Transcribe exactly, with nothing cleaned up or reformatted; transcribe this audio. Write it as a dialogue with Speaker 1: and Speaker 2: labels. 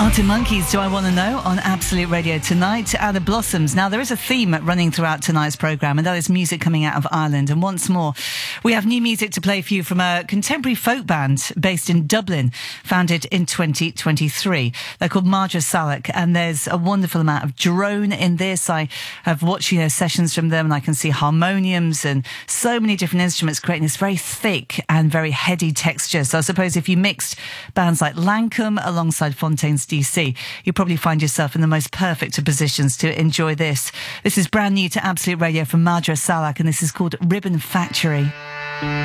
Speaker 1: Arctic Monkeys, Do I Want to Know, on Absolute Radio tonight. Out of Blossoms. Now, there is a theme running throughout tonight's programme, and that is music coming out of Ireland. And once more, we have new music to play for you from a contemporary folk band based in Dublin, founded in twenty twenty-three. They're called Madra Salak, and there's a wonderful amount of drone in this. I have watched, you know, sessions from them, and I can see harmoniums and so many different instruments creating this very thick and very heady texture. So I suppose if you mixed bands like Lancome alongside Fontaines D C, you probably find yourself in the most perfect of positions to enjoy this. This is brand new to Absolute Radio from Madra Salak, and this is called Ribbon Factory.